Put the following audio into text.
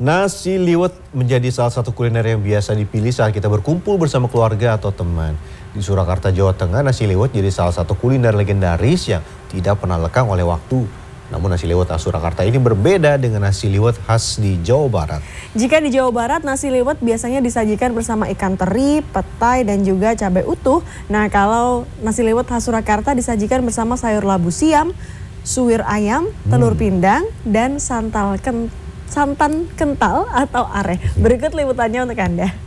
Nasi liwet menjadi salah satu kuliner yang biasa dipilih saat kita berkumpul bersama keluarga atau teman. Di Surakarta, Jawa Tengah, nasi liwet jadi salah satu kuliner legendaris yang tidak pernah lekang oleh waktu. Namun nasi liwet khas Surakarta ini berbeda dengan nasi liwet khas di Jawa Barat. Jika di Jawa Barat, nasi liwet biasanya disajikan bersama ikan teri, petai, dan juga cabai utuh. Nah, kalau nasi liwet khas Surakarta disajikan bersama sayur labu siam, suwir ayam, telur pindang, dan santan kental atau are. Berikut liputannya untuk Anda.